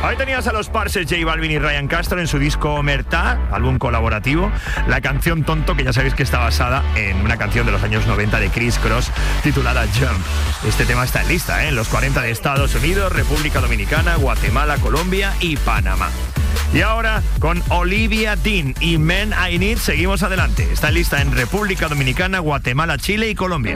Ahí tenías a los Parses, J Balvin y Ryan Castro en su disco Omertà, álbum colaborativo. La canción Tonto, que ya sabéis que está basada en una canción de los años 90 de Criss Cross titulada Jump. Este tema está en lista, en los 40 de Estados Unidos, República Dominicana, Guatemala, Colombia y Panamá. Y ahora, con Olivia Dean y Men I Need, seguimos adelante. Está en lista en República Dominicana, Guatemala, Chile y Colombia.